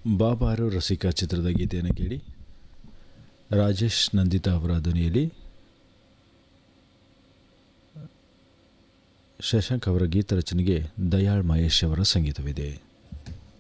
ಬಾಬಾರು ರಸಿಕಾ ಚಿತ್ರದ ಗೀತೆಯನ್ನು ಕೇಳಿ. ರಾಜೇಶ್ ನಂದಿತಾ ಅವರ ಧ್ವನಿಯಲ್ಲಿ ಶಶಾಂಕ್ ಅವರ ಗೀತ ರಚನೆಗೆ ದಯಾಳ್ ಮಹೇಶ್ ಅವರ ಸಂಗೀತವಿದೆ.